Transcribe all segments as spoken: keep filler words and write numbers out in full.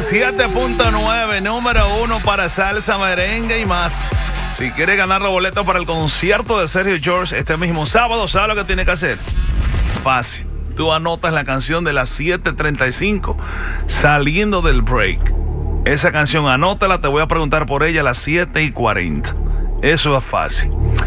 siete punto nueve, número uno para salsa, merengue y más. Si quieres ganar la boleta para el concierto de Sergio George este mismo sábado, ¿sabes lo que tienes que hacer? Fácil. Tú anotas la canción de las siete treinta y cinco saliendo del break. Esa canción anótala, te voy a preguntar por ella a las siete y cuarenta. Eso es fácil.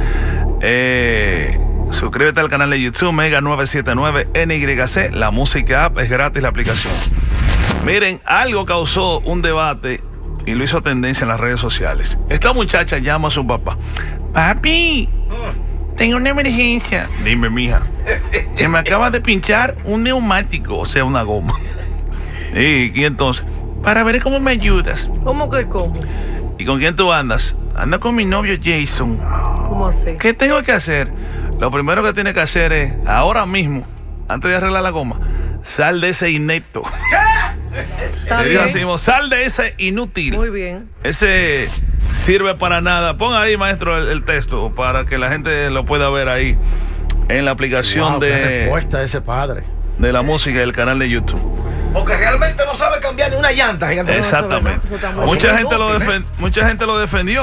Eh, suscríbete al canal de YouTube Mega nueve siete nueve N Y C. La música app es gratis, la aplicación. Miren, algo causó un debate y lo hizo tendencia en las redes sociales. Esta muchacha llama a su papá. Papi, tengo una emergencia. Dime, mija. Se me acaba de pinchar un neumático, o sea, una goma. Y, y entonces, para ver cómo me ayudas. ¿Cómo que cómo? ¿Y con quién tú andas? Anda con mi novio Jason. ¿Cómo así? ¿Qué tengo que hacer? Lo primero que tiene que hacer es, ahora mismo, antes de arreglar la goma, sal de ese inepto. Está Le bien. digo así mismo, sal de ese inútil. Muy bien. Ese sirve para nada. Pon ahí, maestro, el, el texto para que la gente lo pueda ver ahí en la aplicación Wow, qué de, respuesta de ese padre. de la música del canal de YouTube. Porque realmente no sabe cambiar ni una llanta, gigante. Exactamente. eso está muy Mucha bien. gente lo Inútil, ¿eh? defen- mucha gente lo defendió.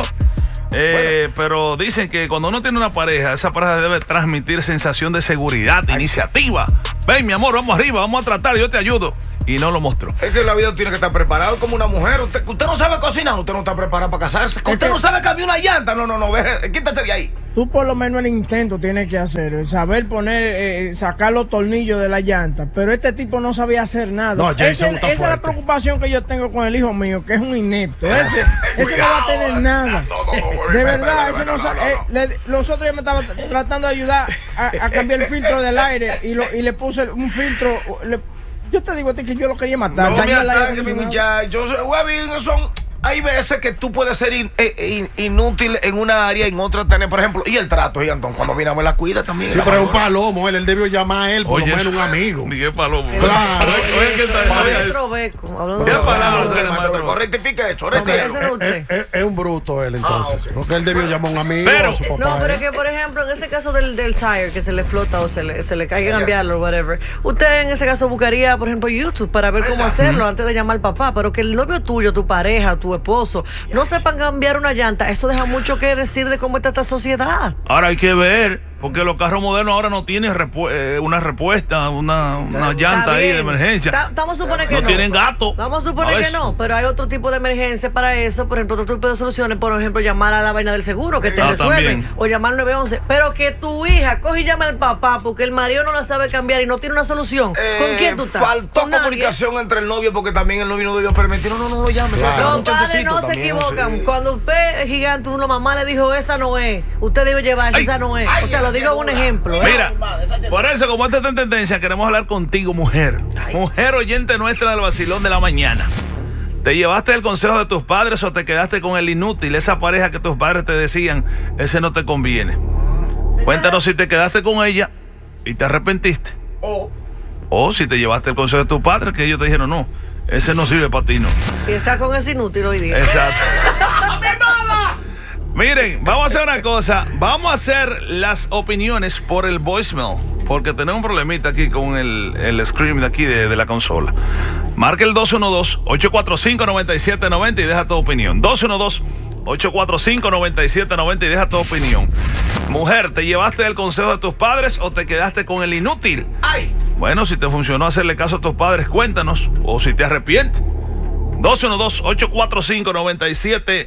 Eh, pero dicen que cuando uno tiene una pareja, esa pareja debe transmitir sensación de seguridad, de iniciativa. Ven, mi amor, vamos arriba, vamos a tratar, yo te ayudo. Y no lo mostró. Es que en la vida tiene que estar preparado como una mujer. Usted, usted no sabe cocinar, usted no está preparado para casarse. Que usted no sabe cambiar una llanta. No, no, no, deje, quítate de ahí. Tú por lo menos el intento tienes que hacer, el saber poner, eh, sacar los tornillos de la llanta, pero este tipo no sabía hacer nada. No, Jason Ese- está esa es la fuerte. preocupación que yo tengo con el hijo mío, que es un inepto. Ese, ese no va a tener nada. No, no, no, De no, verdad, no, ese no, no no, sabe. no, eh, no. le- Los otros días me estaba tratando de ayudar a, a cambiar el filtro del aire y, lo, y le puse un filtro. le- yo te digo a ti que yo lo quería matar. No me dañé el aire ataque, mi acondicionado. muchacho. Webby, son... Hay veces que tú puedes ser in- eh, in- inútil en una área, en otra tener, por ejemplo, y el trato, gigantón, cuando viene a ver la cuida también. Sí, la pero es un valora. palomo, él, él debió llamar a él, por lo menos un amigo. Miguel Palomo. Claro. Oye, ¿qué tal? Maestro Beco. Hablando ¿Qué de palabra No, usted, no, maestro? maestro, rectifique eso, No, pero retíralo. ese no es usted. Es, es- es un bruto él, entonces. Ah, ok. Porque él debió llamar a un amigo Pero- a su papá. No, pero ¿eh? es que, por ejemplo, en ese caso del, del tire que se le explota o se le, se le cae que cambiarlo o whatever, usted en ese caso buscaría, por ejemplo, YouTube para ver cómo hacerlo antes de llamar al papá. Pero que el novio tuyo, tu pareja, tu esposo, no sepan cambiar una llanta, eso deja mucho que decir de cómo está esta sociedad. Ahora hay que ver, porque los carros modernos ahora no tienen repu- eh, una respuesta, una, una llanta Está ahí de bien. emergencia. Ta- Vamos a suponer que No no. tienen gato. Vamos a suponer A ver. que no, pero hay otro tipo de emergencia para eso. Por ejemplo, otro tipo de soluciones. Por ejemplo, llamar a la vaina del seguro que te Ah, resuelven. también. O llamar al nueve once. Pero que tu hija coge y llama al papá porque el marido no la sabe cambiar y no tiene una solución. ¿Con Eh, quién tú estás? Faltó ¿Con nadie? comunicación entre el novio porque también el novio no debió permitir. No, no, no lo llame. Claro. Claro. Los Un padres chancecito no se también, equivocan. sí. Cuando usted es gigante, una mamá le dijo, esa no es. Usted debe llevarse, Ay. esa no es. Ay, O sea, esa lo digo sí un es ejemplo. ¿eh? Mira, por eso, como esta está en tendencia, queremos hablar contigo, mujer. Mujer oyente nuestra del vacilón de la mañana. ¿Te llevaste el consejo de tus padres o te quedaste con el inútil, esa pareja que tus padres te decían, ese no te conviene? Cuéntanos si te quedaste con ella y te arrepentiste. Oh. O si te llevaste el consejo de tus padres que ellos te dijeron, no, ese no sirve para ti, no. Y está con ese inútil hoy día. Exacto. Miren, vamos a hacer una cosa. Vamos a hacer las opiniones por el voicemail. Porque tenemos un problemita aquí con el, el screen de aquí de, de la consola. Marca el dos uno dos, ocho cuatro cinco, nueve siete nueve cero y deja tu opinión. dos uno dos, ocho cuatro cinco, nueve siete nueve cero y deja tu opinión. Mujer, ¿te llevaste el consejo de tus padres o te quedaste con el inútil? Ay. Bueno, si te funcionó hacerle caso a tus padres, cuéntanos. O si te arrepientes. dos uno dos, ocho cuatro cinco, nueve siete